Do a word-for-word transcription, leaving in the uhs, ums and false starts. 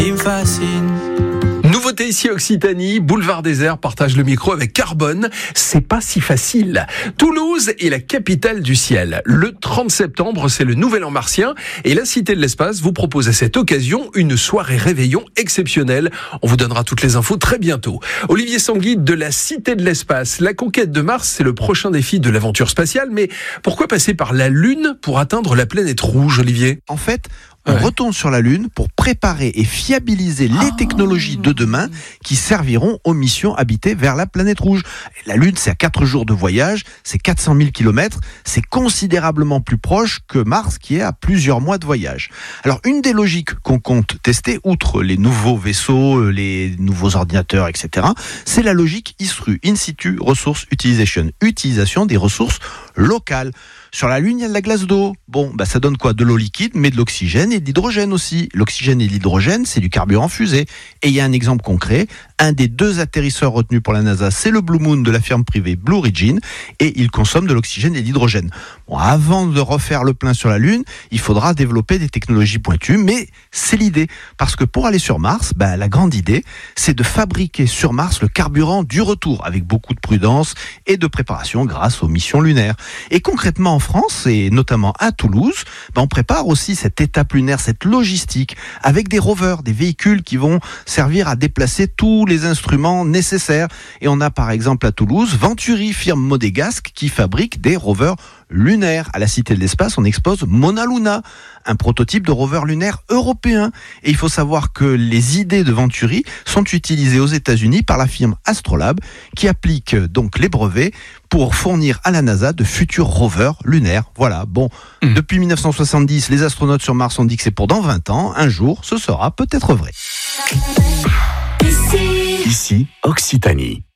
Il me fascine. Nouveauté ici Occitanie, Boulevard Désert partage le micro avec Carbone. C'est pas si facile. Toulouse est la capitale du ciel. Le trente septembre, c'est le Nouvel An martien et la Cité de l'Espace vous propose à cette occasion une soirée réveillon exceptionnelle. On vous donnera toutes les infos très bientôt. Olivier Sanguide de la Cité de l'Espace. La conquête de Mars, c'est le prochain défi de l'aventure spatiale. Mais pourquoi passer par la Lune pour atteindre la planète rouge, Olivier ? En fait, on Ouais. retourne sur la Lune pour préparer et fiabiliser les Ah. technologies de demain qui serviront aux missions habitées vers la planète rouge. La Lune, c'est à quatre jours de voyage, c'est quatre cent mille kilomètres, c'est considérablement plus proche que Mars qui est à plusieurs mois de voyage. Alors, une des logiques qu'on compte tester, outre les nouveaux vaisseaux, les nouveaux ordinateurs, et cetera, c'est la logique I S R U, In Situ Resource Utilization, utilisation des ressources locales. Sur la Lune, il y a de la glace d'eau. Bon, bah ça donne quoi ? De l'eau liquide, mais de l'oxygène et de l'hydrogène aussi. L'oxygène et l'hydrogène, c'est du carburant fusée. Et il y a un exemple concret. Un des deux atterrisseurs retenus pour la NASA, c'est le Blue Moon de la firme privée Blue Origin. Et il consomme de l'oxygène et de l'hydrogène. Bon, avant de refaire le plein sur la Lune, il faudra développer des technologies pointues. Mais c'est l'idée. Parce que pour aller sur Mars, bah, la grande idée, c'est de fabriquer sur Mars le carburant du retour. Avec beaucoup de prudence et de préparation grâce aux missions lunaires. Et concrètement, en France, et notamment à Toulouse, ben on prépare aussi cette étape lunaire, cette logistique, avec des rovers, des véhicules qui vont servir à déplacer tous les instruments nécessaires. Et on a par exemple à Toulouse, Venturi, firme modégasque, qui fabrique des rovers lunaires. À la Cité de l'Espace, on expose Mona Luna, un prototype de rover lunaire européen. Et il faut savoir que les idées de Venturi sont utilisées aux États-Unis par la firme Astrolab, qui applique donc les brevets pour fournir à la NASA de futurs rovers lunaires. Voilà, bon, mmh. Depuis dix-neuf cent soixante-dix, les astronautes sur Mars ont dit que c'est pour dans vingt ans. Un jour, ce sera peut-être vrai. Ici, Occitanie.